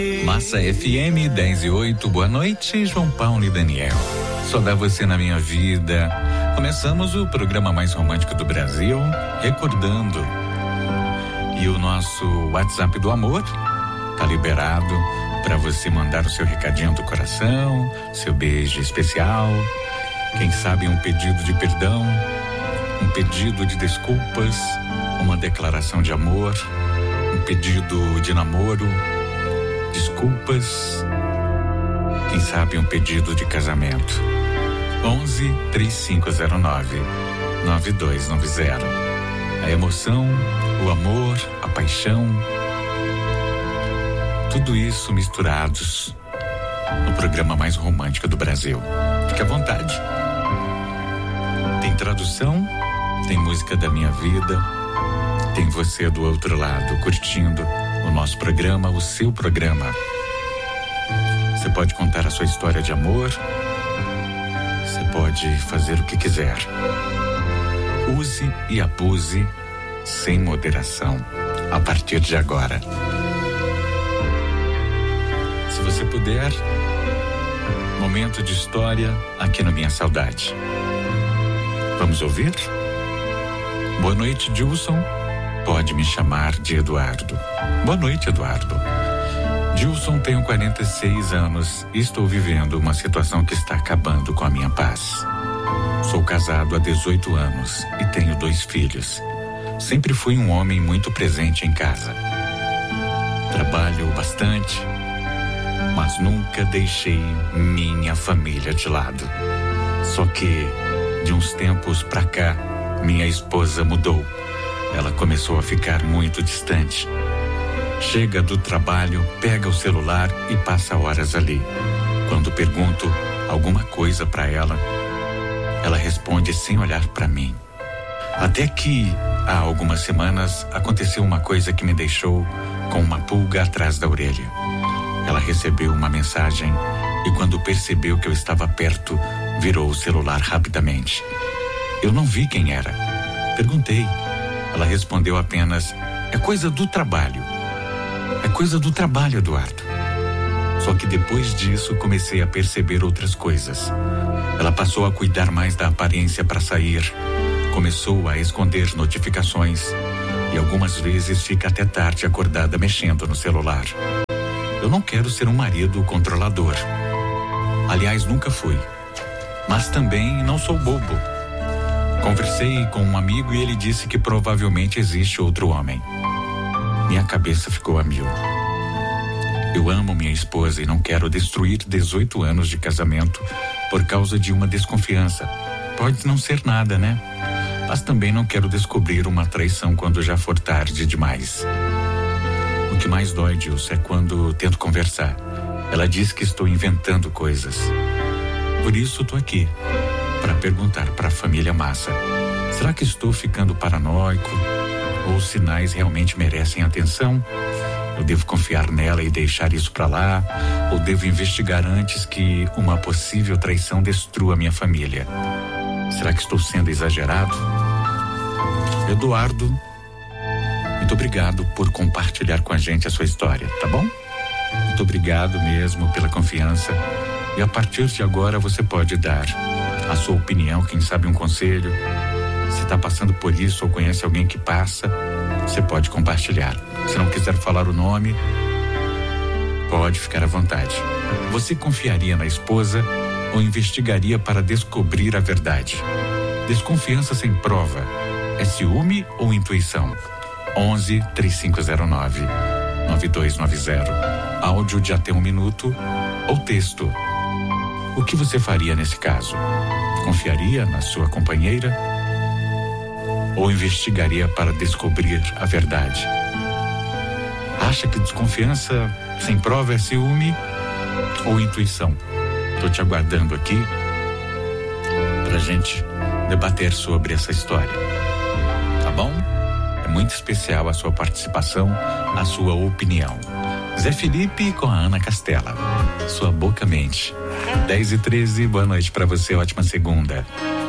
Massa FM 10:08, boa noite, João Paulo e Daniel. Só dá você na minha vida. Começamos o programa mais romântico do Brasil, recordando. E o nosso WhatsApp do amor tá liberado para você mandar o seu recadinho do coração, seu beijo especial, quem sabe um pedido de perdão, um pedido de desculpas, uma declaração de amor, um pedido de namoro, desculpas, quem sabe um pedido de casamento. 11-3509-9290. A emoção, o amor, a paixão, tudo isso misturados no programa mais romântico do Brasil. Fique à vontade. Tem tradução, tem música da minha vida, tem você do outro lado curtindo o nosso programa, o seu programa. Você pode contar a sua história de amor, você pode fazer o que quiser. Use e abuse sem moderação a partir de agora. Se você puder, momento de história aqui no Minha Saudade. Vamos ouvir? Boa noite, Gilson. Pode me chamar de Eduardo. Boa noite, Eduardo. Gilson, tenho 46 anos e estou vivendo uma situação que está acabando com a minha paz. Sou casado há 18 anos e tenho 2 filhos. Sempre fui um homem muito presente em casa. Trabalho bastante, mas nunca deixei minha família de lado. Só que, de uns tempos pra cá, minha esposa mudou. Ela começou a ficar muito distante. Chega do trabalho, pega o celular e passa horas ali. Quando pergunto alguma coisa pra ela, ela responde sem olhar pra mim. Até que, há algumas semanas, aconteceu uma coisa que me deixou com uma pulga atrás da orelha. Ela recebeu uma mensagem e, quando percebeu que eu estava perto, virou o celular rapidamente. Eu não vi quem era. Perguntei. Ela respondeu apenas: é coisa do trabalho. É coisa do trabalho, Eduardo. Só que depois disso comecei a perceber outras coisas. Ela passou a cuidar mais da aparência para sair, começou a esconder notificações e algumas vezes fica até tarde acordada mexendo no celular. Eu não quero ser um marido controlador. Aliás, nunca fui. Mas também não sou bobo. Conversei com um amigo e ele disse que provavelmente existe outro homem. Minha cabeça ficou a mil. Eu amo minha esposa e não quero destruir 18 anos de casamento por causa de uma desconfiança. Pode não ser nada, né? Mas também não quero descobrir uma traição quando já for tarde demais. O que mais dói, Gilson, é quando tento conversar. Ela diz que estou inventando coisas. Por isso tô aqui, para perguntar para a família Massa: será que estou ficando paranoico? Ou os sinais realmente merecem atenção? Eu devo confiar nela e deixar isso para lá? Ou devo investigar antes que uma possível traição destrua minha família? Será que estou sendo exagerado? Eduardo, muito obrigado por compartilhar com a gente a sua história, tá bom? Muito obrigado mesmo pela confiança. E a partir de agora você pode dar a sua opinião, quem sabe um conselho. Se está passando por isso ou conhece alguém que passa, você pode compartilhar. Se não quiser falar o nome, pode ficar à vontade. Você confiaria na esposa ou investigaria para descobrir a verdade? Desconfiança sem prova é ciúme ou intuição? 11-3509-9290. Áudio de até 1 minuto ou texto. O que você faria nesse caso? Confiaria na sua companheira? Ou investigaria para descobrir a verdade? Acha que desconfiança sem prova é ciúme ou intuição? Estou te aguardando aqui pra gente debater sobre essa história, tá bom? É muito especial a sua participação, a sua opinião. Zé Felipe com a Ana Castela. Sua boca mente. 10h13, boa noite pra você, ótima segunda.